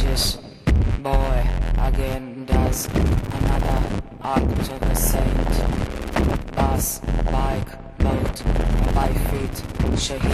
religious boy again does another act of a saint. Bus, bike, boat, by feet, shaheed.